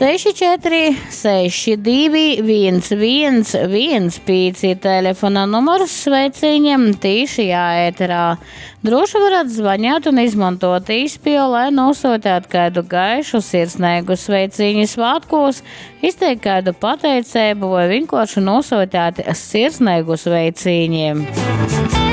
64 62 111 ir telefona numurs sveiciņiem tīši jāēterā. Droši varat zvanīt un izmantot īspēju, lai nosūtītu kādu gaišu sirsnīgu sveiciņu svētkos, izteikt kādu pateicību vai vienkārši nosūtīt sirsnīgu sveiciņiem.